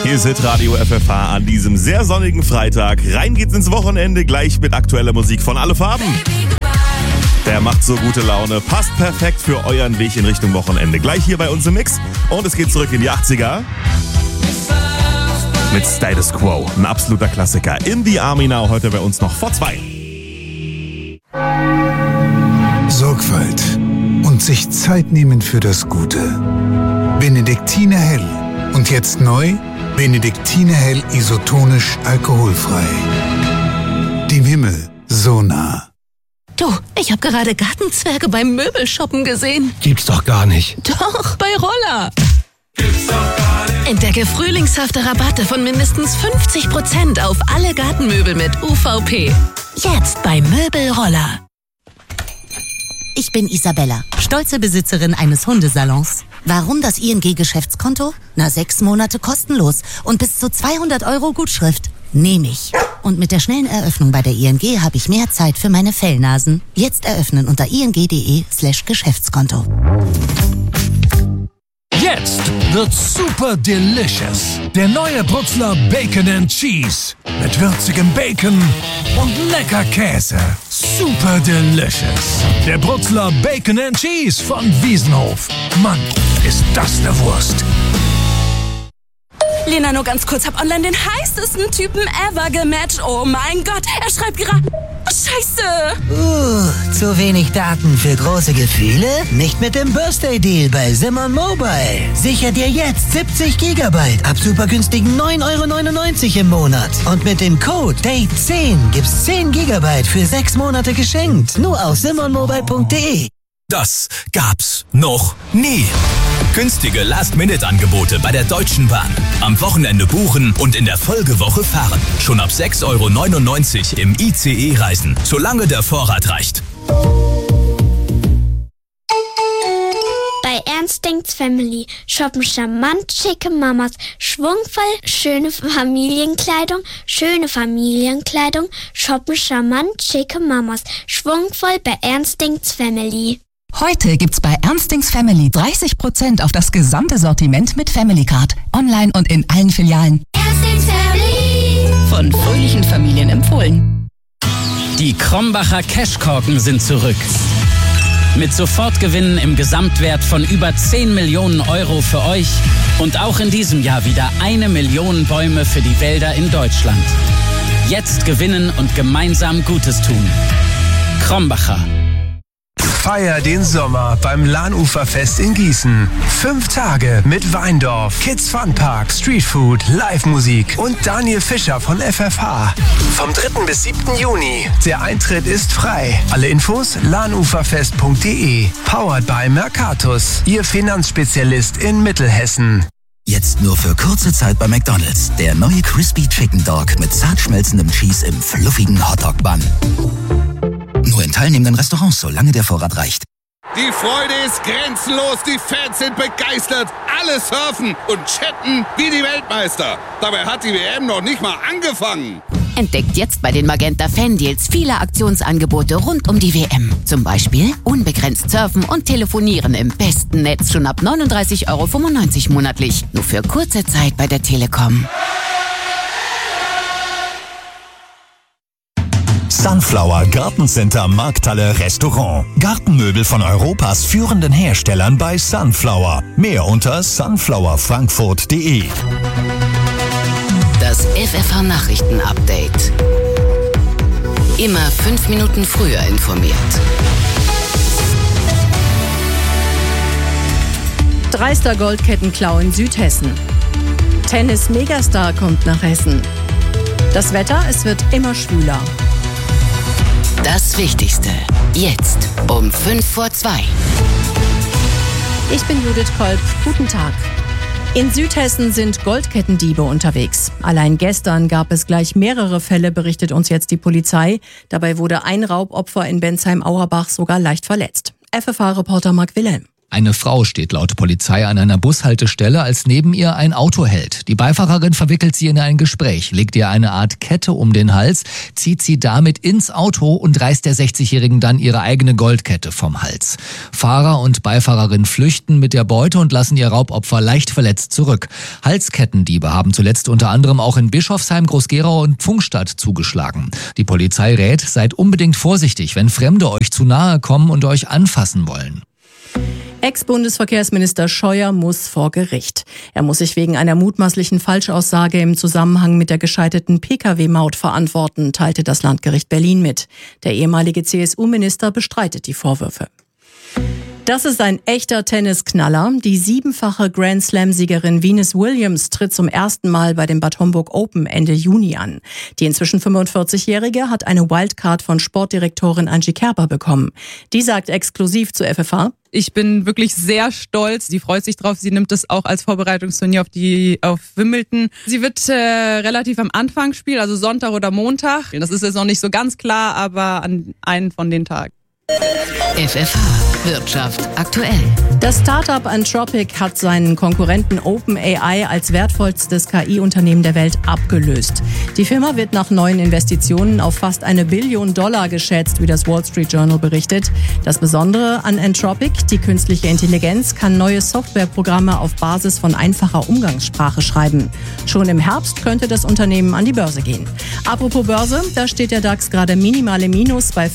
Hier ist Hitradio FFH an diesem sehr sonnigen Freitag. Rein geht's ins Wochenende, gleich mit aktueller Musik von Alle Farben. Der macht so gute Laune, passt perfekt für euren Weg in Richtung Wochenende. Gleich hier bei uns im Mix und es geht zurück in die 80er. Mit Status Quo, ein absoluter Klassiker. In the Army Now, heute bei uns noch vor 2. Sorgfalt und sich Zeit nehmen für das Gute. Benediktiner Hell. Und jetzt neu, Benediktiner Hell isotonisch alkoholfrei. Dem Himmel so nah. Du, ich habe gerade Gartenzwerge beim Möbelshoppen gesehen. Gibt's doch gar nicht. Doch, bei Roller. Entdecke frühlingshafte Rabatte von mindestens 50% auf alle Gartenmöbel mit UVP. Jetzt bei Möbelroller. Ich bin Isabella, stolze Besitzerin eines Hundesalons. Warum das ING-Geschäftskonto? 6 Monate kostenlos und bis zu 200 € Gutschrift. Nehme ich. Und mit der schnellen Eröffnung bei der ING habe ich mehr Zeit für meine Fellnasen. Jetzt eröffnen unter ing.de/Geschäftskonto. Jetzt wird's super delicious. Der neue Brutzler Bacon and Cheese. Mit würzigem Bacon und lecker Käse. Super delicious. Der Brutzler Bacon and Cheese von Wiesenhof. Mann, ist das eine Wurst. Lena, nur ganz kurz, hab online den heißesten Typen ever gematcht. Oh mein Gott, er schreibt gerade... Scheiße! Zu wenig Daten für große Gefühle? Nicht mit dem Birthday-Deal bei Simon Mobile. Sicher dir jetzt 70 GB ab super günstigen 9,99 € im Monat. Und mit dem Code DATE10 gibt's 10 GB für 6 Monate geschenkt. Nur auf simonmobile.de. Das gab's noch nie. Günstige Last-Minute-Angebote bei der Deutschen Bahn. Am Wochenende buchen und in der Folgewoche fahren. Schon ab 6,99 € im ICE reisen, solange der Vorrat reicht. Bei Ernst denkt's Family shoppen charmant schicke Mamas, schwungvoll schöne Familienkleidung, shoppen charmant schicke Mamas, schwungvoll bei Ernst denkt's Family. Heute gibt's bei Ernstings Family 30% auf das gesamte Sortiment mit Family Card. Online und in allen Filialen. Ernstings Family. Von fröhlichen Familien empfohlen. Die Krombacher Cashkorken sind zurück. Mit Sofortgewinnen im Gesamtwert von über 10 Millionen € für euch. Und auch in diesem Jahr wieder 1 Million Bäume für die Wälder in Deutschland. Jetzt gewinnen und gemeinsam Gutes tun. Krombacher. Feier den Sommer beim Lahnuferfest in Gießen. 5 Tage mit Weindorf, Kids Fun Park, Streetfood, Live-Musik und Daniel Fischer von FFH. Vom 3. bis 7. Juni. Der Eintritt ist frei. Alle Infos lahnuferfest.de. Powered by Mercatus, Ihr Finanzspezialist in Mittelhessen. Jetzt nur für kurze Zeit bei McDonald's. Der neue Crispy Chicken Dog mit zart schmelzendem Cheese im fluffigen Hotdog-Bun. Nur in teilnehmenden Restaurants, solange der Vorrat reicht. Die Freude ist grenzenlos, die Fans sind begeistert, alle surfen und chatten wie die Weltmeister. Dabei hat die WM noch nicht mal angefangen. Entdeckt jetzt bei den Magenta Fan-Deals viele Aktionsangebote rund um die WM. Zum Beispiel unbegrenzt surfen und telefonieren im besten Netz schon ab 39,95 € monatlich. Nur für kurze Zeit bei der Telekom. Sunflower Gartencenter Markthalle Restaurant. Gartenmöbel von Europas führenden Herstellern bei Sunflower. Mehr unter sunflowerfrankfurt.de. Das FFH Nachrichten-Update. Immer 5 Minuten früher informiert. Dreister Goldkettenklau in Südhessen. Tennis-Megastar kommt nach Hessen. Das Wetter, es wird immer schwüler. Das Wichtigste. Jetzt um 2:05. Ich bin Judith Kolb. Guten Tag. In Südhessen sind Goldkettendiebe unterwegs. Allein gestern gab es gleich mehrere Fälle, berichtet uns jetzt die Polizei. Dabei wurde ein Raubopfer in Bensheim-Auerbach sogar leicht verletzt. FFH-Reporter Marc Wilhelm. Eine Frau steht laut Polizei an einer Bushaltestelle, als neben ihr ein Auto hält. Die Beifahrerin verwickelt sie in ein Gespräch, legt ihr eine Art Kette um den Hals, zieht sie damit ins Auto und reißt der 60-Jährigen dann ihre eigene Goldkette vom Hals. Fahrer und Beifahrerin flüchten mit der Beute und lassen ihr Raubopfer leicht verletzt zurück. Halskettendiebe haben zuletzt unter anderem auch in Bischofsheim, Groß-Gerau und Pfungstadt zugeschlagen. Die Polizei rät, seid unbedingt vorsichtig, wenn Fremde euch zu nahe kommen und euch anfassen wollen. Ex-Bundesverkehrsminister Scheuer muss vor Gericht. Er muss sich wegen einer mutmaßlichen Falschaussage im Zusammenhang mit der gescheiterten Pkw-Maut verantworten, teilte das Landgericht Berlin mit. Der ehemalige CSU-Minister bestreitet die Vorwürfe. Das ist ein echter Tennisknaller. Die 7-fache Grand-Slam-Siegerin Venus Williams tritt zum ersten Mal bei dem Bad Homburg Open Ende Juni an. Die inzwischen 45-Jährige hat eine Wildcard von Sportdirektorin Angie Kerber bekommen. Die sagt exklusiv zu FFH: Ich bin wirklich sehr stolz. Sie freut sich drauf. Sie nimmt es auch als Vorbereitungsturnier auf Wimbledon. Sie wird relativ am Anfang spielen, also Sonntag oder Montag. Das ist jetzt noch nicht so ganz klar, aber an einen von den Tagen. FFH Wirtschaft aktuell. Das Startup Anthropic hat seinen Konkurrenten OpenAI als wertvollstes KI-Unternehmen der Welt abgelöst. Die Firma wird nach neuen Investitionen auf fast $1 Billion geschätzt, wie das Wall Street Journal berichtet. Das Besondere an Anthropic: die künstliche Intelligenz kann neue Softwareprogramme auf Basis von einfacher Umgangssprache schreiben. Schon im Herbst könnte das Unternehmen an die Börse gehen. Apropos Börse, da steht der DAX gerade minimal im Minus bei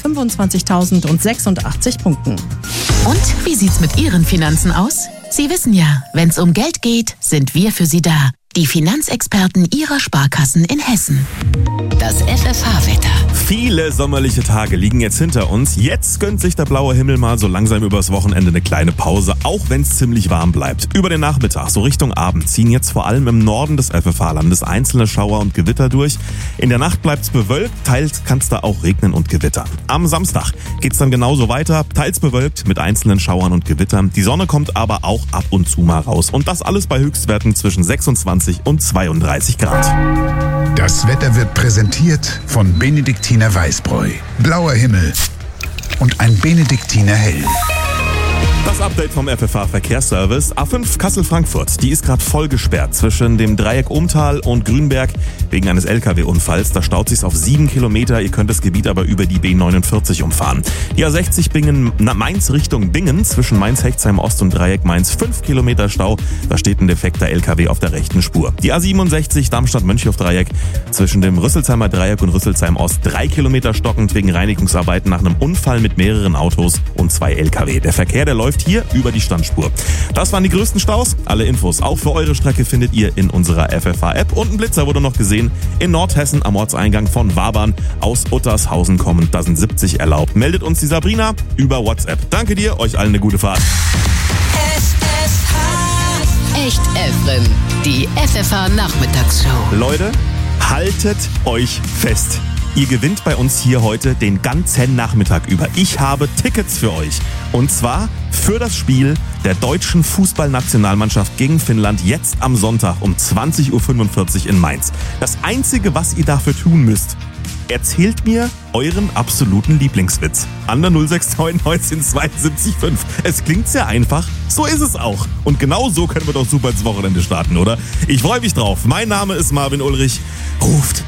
25.086 Punkten. Und wie sieht's mit Ihren Finanzen aus? Sie wissen ja, wenn's um Geld geht, sind wir für Sie da. Die Finanzexperten Ihrer Sparkassen in Hessen. Das FFH-Wetter. Viele sommerliche Tage liegen jetzt hinter uns. Jetzt gönnt sich der blaue Himmel mal so langsam übers Wochenende eine kleine Pause, auch wenn es ziemlich warm bleibt. Über den Nachmittag, so Richtung Abend, ziehen jetzt vor allem im Norden des FFH-Landes einzelne Schauer und Gewitter durch. In der Nacht bleibt's bewölkt, teils kann's da auch regnen und gewittern. Am Samstag geht's dann genauso weiter, teils bewölkt mit einzelnen Schauern und Gewittern. Die Sonne kommt aber auch ab und zu mal raus. Und das alles bei Höchstwerten zwischen 26 und 32 Grad. Das Wetter wird präsentiert von Benediktiner Weißbräu. Blauer Himmel und ein Benediktiner Hell. Das Update vom FFH Verkehrsservice. A5 Kassel-Frankfurt, die ist gerade voll gesperrt zwischen dem Dreieck Umtal und Grünberg wegen eines LKW-Unfalls. Da staut sich's auf 7 Kilometer. Ihr könnt das Gebiet aber über die B49 umfahren. Die A60 Mainz Richtung Bingen zwischen Mainz-Hechtsheim Ost und Dreieck Mainz 5 Kilometer Stau. Da steht ein defekter LKW auf der rechten Spur. Die A67 Darmstadt-Mönchhof-Dreieck zwischen dem Rüsselsheimer Dreieck und Rüsselsheim Ost 3 Kilometer stockend wegen Reinigungsarbeiten nach einem Unfall mit mehreren Autos und 2 LKW. Der Verkehr, der läuft hier über die Standspur. Das waren die größten Staus. Alle Infos auch für eure Strecke findet ihr in unserer FFH-App. Und ein Blitzer wurde noch gesehen in Nordhessen am Ortseingang von Wabern. Aus Uttershausen kommend, da sind 70 erlaubt. Meldet uns die Sabrina über WhatsApp. Danke dir, euch allen eine gute Fahrt. Echt Efren, die FFH-Nachmittagsshow. Leute, haltet euch fest. Ihr gewinnt bei uns hier heute den ganzen Nachmittag über. Ich habe Tickets für euch. Und zwar für das Spiel der deutschen Fußballnationalmannschaft gegen Finnland jetzt am Sonntag um 20.45 Uhr in Mainz. Das Einzige, was ihr dafür tun müsst: erzählt mir euren absoluten Lieblingswitz. An der 069 1972 5. Es klingt sehr einfach, so ist es auch. Und genau so können wir doch super ins Wochenende starten, oder? Ich freue mich drauf. Mein Name ist Marvin Ulrich. Ruft